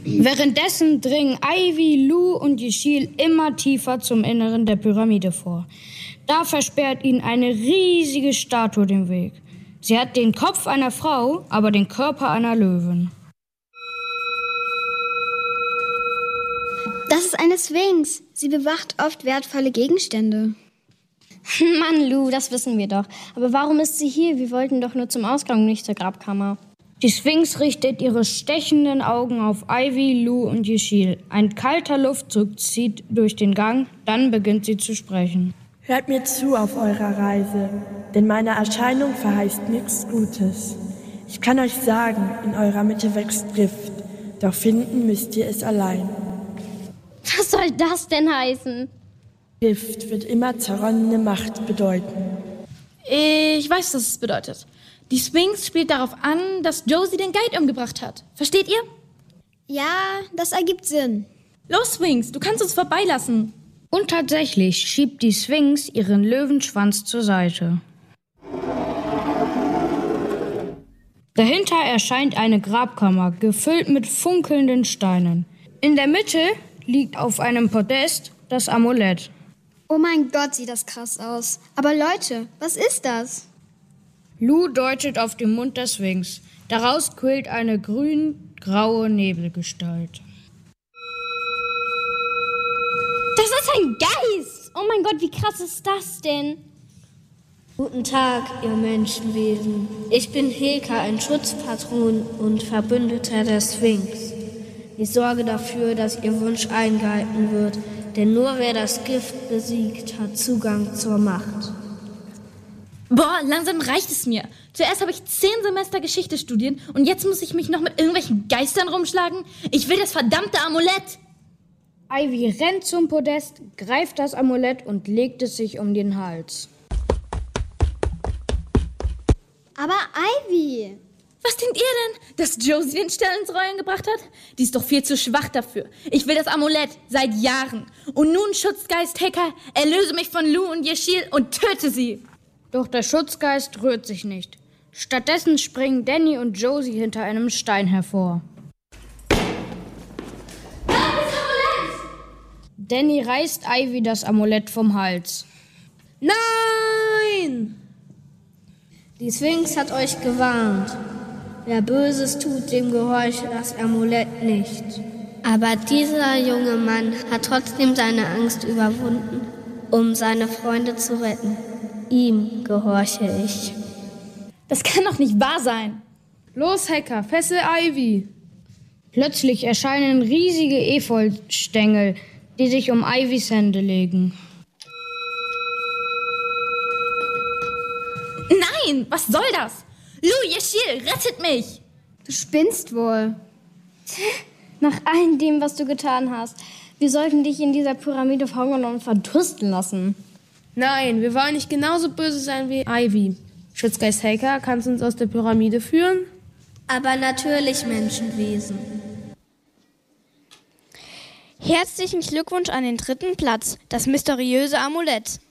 Währenddessen dringen Ivy, Lou und Yeşil immer tiefer zum Inneren der Pyramide vor. Da versperrt ihnen eine riesige Statue den Weg. Sie hat den Kopf einer Frau, aber den Körper einer Löwin. Das ist eine Sphinx. Sie bewacht oft wertvolle Gegenstände. Mann, Lou, das wissen wir doch. Aber warum ist sie hier? Wir wollten doch nur zum Ausgang, nicht zur Grabkammer. Die Sphinx richtet ihre stechenden Augen auf Ivy, Lou und Yeşil. Ein kalter Luftzug zieht durch den Gang, dann beginnt sie zu sprechen. Hört mir zu auf eurer Reise, denn meine Erscheinung verheißt nichts Gutes. Ich kann euch sagen, in eurer Mitte wächst Gift, doch finden müsst ihr es allein. Was soll das denn heißen? Gift wird immer zerronnene Macht bedeuten. Ich weiß, was es bedeutet. Die Sphinx spielt darauf an, dass Josie den Guide umgebracht hat. Versteht ihr? Ja, das ergibt Sinn. Los, Sphinx, du kannst uns vorbeilassen. Und tatsächlich schiebt die Sphinx ihren Löwenschwanz zur Seite. Dahinter erscheint eine Grabkammer, gefüllt mit funkelnden Steinen. In der Mitte liegt auf einem Podest das Amulett. Oh mein Gott, sieht das krass aus. Aber Leute, was ist das? Lou deutet auf den Mund der Sphinx. Daraus quillt eine grün-graue Nebelgestalt. Das ist ein Geist! Oh mein Gott, wie krass ist das denn? Guten Tag, ihr Menschenwesen. Ich bin Heka, ein Schutzpatron und Verbündeter der Sphinx. Ich sorge dafür, dass Ihr Wunsch eingehalten wird, denn nur wer das Gift besiegt, hat Zugang zur Macht. Boah, langsam reicht es mir. Zuerst habe ich 10 Semester Geschichte studiert und jetzt muss ich mich noch mit irgendwelchen Geistern rumschlagen? Ich will das verdammte Amulett! Ivy rennt zum Podest, greift das Amulett und legt es sich um den Hals. Aber Ivy! Was denkt ihr denn, dass Josie den Stern ins Rollen gebracht hat? Die ist doch viel zu schwach dafür. Ich will das Amulett seit Jahren. Und nun, Schutzgeist-Hacker, erlöse mich von Lou und Yeşil und töte sie. Doch der Schutzgeist rührt sich nicht. Stattdessen springen Danny und Josie hinter einem Stein hervor. Danny reißt Ivy das Amulett vom Hals. Nein! Die Sphinx hat euch gewarnt. Wer Böses tut, dem gehorche das Amulett nicht. Aber dieser junge Mann hat trotzdem seine Angst überwunden, um seine Freunde zu retten. Ihm gehorche ich. Das kann doch nicht wahr sein. Los, Hacker, fessel Ivy! Plötzlich erscheinen riesige Efeustängel, die sich um Ivys Hände legen. Nein, was soll das? Lou, Yeşil, rettet mich! Du spinnst wohl. Nach all dem, was du getan hast, wir sollten dich in dieser Pyramide verhungern und verdursten lassen. Nein, wir wollen nicht genauso böse sein wie Ivy. Schutzgeist Hacker, kannst du uns aus der Pyramide führen? Aber natürlich, Menschenwesen. Herzlichen Glückwunsch an den 3. Platz, das mysteriöse Amulett.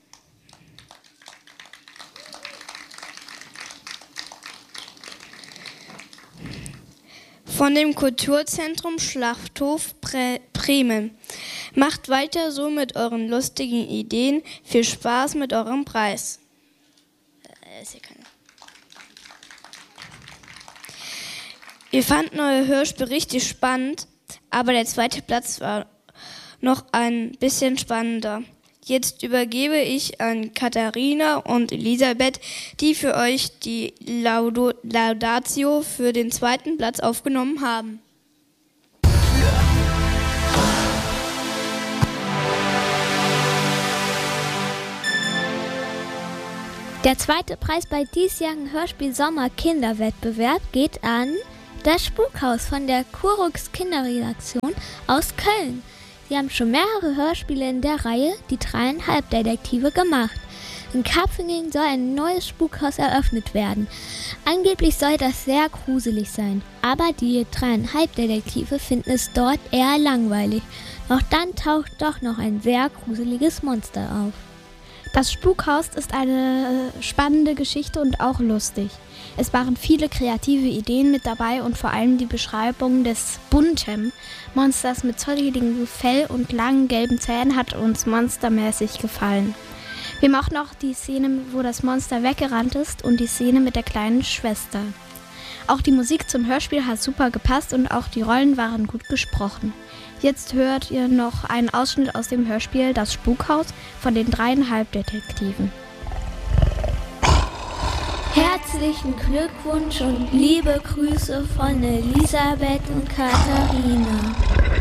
Von dem Kulturzentrum Schlachthof Bremen. Macht weiter so mit euren lustigen Ideen. Viel Spaß mit eurem Preis. Wir fanden euer Hörspiel richtig spannend, aber der 2. Platz war noch ein bisschen spannender. Jetzt übergebe ich an Katharina und Elisabeth, die für euch die Laudatio für den 2. Platz aufgenommen haben. Der 2. Preis bei diesjährigen Hörspiel Sommer Kinderwettbewerb geht an das Spukhaus von der Kurux Kinderredaktion aus Köln. Sie haben schon mehrere Hörspiele in der Reihe Die 3,5 Detektive gemacht. In Karpfengen soll ein neues Spukhaus eröffnet werden. Angeblich soll das sehr gruselig sein, aber die 3,5 Detektive finden es dort eher langweilig. Doch dann taucht doch noch ein sehr gruseliges Monster auf. Das Spukhaus ist eine spannende Geschichte und auch lustig. Es waren viele kreative Ideen mit dabei und vor allem die Beschreibung des bunten Monsters mit zolligem Fell und langen gelben Zähnen hat uns monstermäßig gefallen. Wir mochten auch die Szene, wo das Monster weggerannt ist und die Szene mit der kleinen Schwester. Auch die Musik zum Hörspiel hat super gepasst und auch die Rollen waren gut gesprochen. Jetzt hört ihr noch einen Ausschnitt aus dem Hörspiel Das Spukhaus von den 3,5 Detektiven. Herzlichen Glückwunsch und liebe Grüße von Elisabeth und Katharina.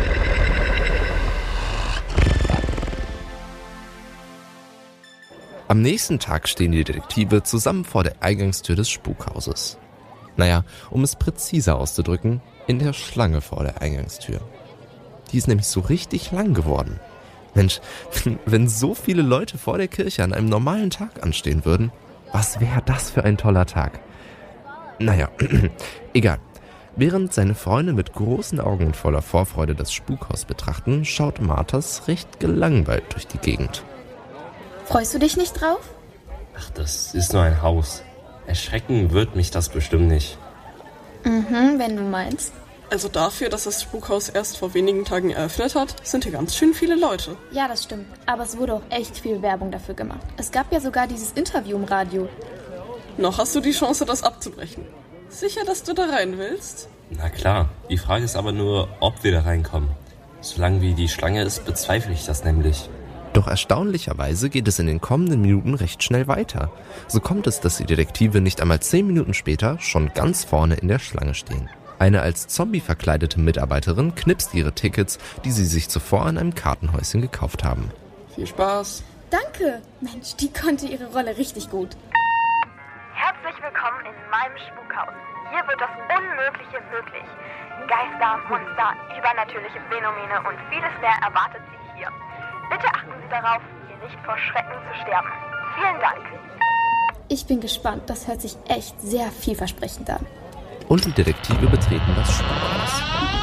Am nächsten Tag stehen die Detektive zusammen vor der Eingangstür des Spukhauses. Naja, um es präziser auszudrücken, in der Schlange vor der Eingangstür. Die ist nämlich so richtig lang geworden. Mensch, wenn so viele Leute vor der Kirche an einem normalen Tag anstehen würden, was wäre das für ein toller Tag? Naja, egal. Während seine Freunde mit großen Augen und voller Vorfreude das Spukhaus betrachten, schaut Marthas recht gelangweilt durch die Gegend. Freust du dich nicht drauf? Ach, das ist nur ein Haus. Erschrecken wird mich das bestimmt nicht. Wenn du meinst. Also dafür, dass das Spukhaus erst vor wenigen Tagen eröffnet hat, sind hier ganz schön viele Leute. Ja, das stimmt. Aber es wurde auch echt viel Werbung dafür gemacht. Es gab ja sogar dieses Interview im Radio. Noch hast du die Chance, das abzubrechen. Sicher, dass du da rein willst? Na klar, die Frage ist aber nur, ob wir da reinkommen. Solange wie die Schlange ist, bezweifle ich das nämlich. Doch erstaunlicherweise geht es in den kommenden Minuten recht schnell weiter. So kommt es, dass die Detektive nicht einmal 10 Minuten später schon ganz vorne in der Schlange stehen. Eine als Zombie verkleidete Mitarbeiterin knipst ihre Tickets, die sie sich zuvor an einem Kartenhäuschen gekauft haben. Viel Spaß. Danke. Mensch, die konnte ihre Rolle richtig gut. Herzlich willkommen in meinem Spukhaus. Hier wird das Unmögliche möglich. Geister, Monster, übernatürliche Phänomene und vieles mehr erwartet Sie hier. Bitte achten Sie darauf, hier nicht vor Schrecken zu sterben. Vielen Dank. Ich bin gespannt. Das hört sich echt sehr vielversprechend an. Und die Detektive betreten das Spukhaus.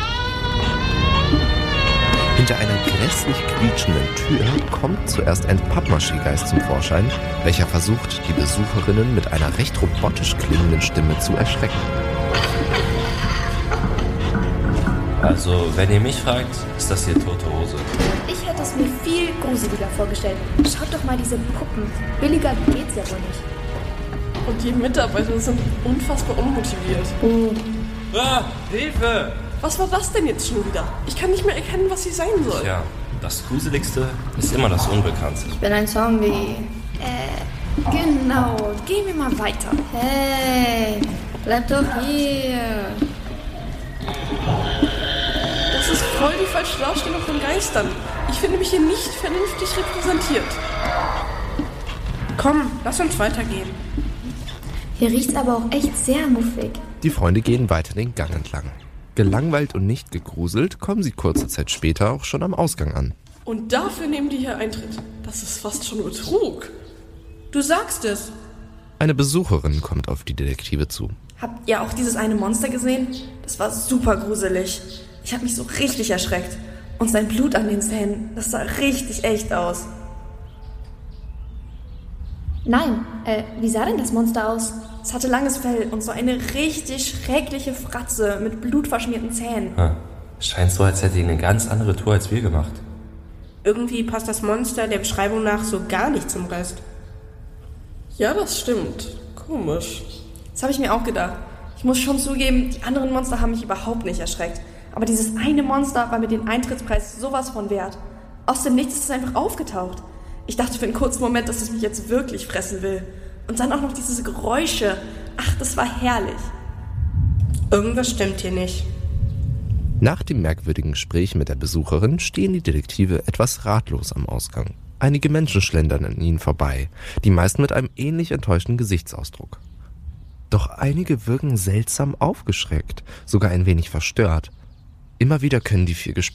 Hinter einer grässlich quietschenden Tür kommt zuerst ein Pappmaché-Geist zum Vorschein, welcher versucht, die Besucherinnen mit einer recht robotisch klingenden Stimme zu erschrecken. Also, wenn ihr mich fragt, ist das hier tote Hose. Ich hätte es mir viel gruseliger vorgestellt. Schaut doch mal diese Puppen. Billiger geht's ja wohl nicht. Und die Mitarbeiter sind unfassbar unmotiviert. Ah, Hilfe! Was war das denn jetzt schon wieder? Ich kann nicht mehr erkennen, was sie sein soll. Tja, das Gruseligste ist immer das Unbekannte. Ich bin ein Zombie. Genau. Gehen wir mal weiter. Hey, bleib doch hier. Das ist voll die falsche Darstellung von Geistern. Ich finde mich hier nicht vernünftig repräsentiert. Komm, lass uns weitergehen. Hier riecht's aber auch echt sehr muffig. Die Freunde gehen weiter den Gang entlang. Gelangweilt und nicht gegruselt kommen sie kurze Zeit später auch schon am Ausgang an. Und dafür nehmen die hier Eintritt. Das ist fast schon Betrug. Du sagst es. Eine Besucherin kommt auf die Detektive zu. Habt ihr auch dieses eine Monster gesehen? Das war super gruselig. Ich habe mich so richtig erschreckt. Und sein Blut an den Zähnen, das sah richtig echt aus. Nein, wie sah denn das Monster aus? Es hatte langes Fell und so eine richtig schreckliche Fratze mit blutverschmierten Zähnen. Scheint so, als hätte ihn eine ganz andere Tour als wir gemacht. Irgendwie passt das Monster der Beschreibung nach so gar nicht zum Rest. Ja, das stimmt. Komisch. Das habe ich mir auch gedacht. Ich muss schon zugeben, die anderen Monster haben mich überhaupt nicht erschreckt. Aber dieses eine Monster war mir den Eintrittspreis sowas von wert. Aus dem Nichts ist es einfach aufgetaucht. Ich dachte für einen kurzen Moment, dass es mich jetzt wirklich fressen will. Und dann auch noch diese Geräusche. Ach, das war herrlich. Irgendwas stimmt hier nicht. Nach dem merkwürdigen Gespräch mit der Besucherin stehen die Detektive etwas ratlos am Ausgang. Einige Menschen schlendern an ihnen vorbei, die meisten mit einem ähnlich enttäuschten Gesichtsausdruck. Doch einige wirken seltsam aufgeschreckt, sogar ein wenig verstört. Immer wieder können die 4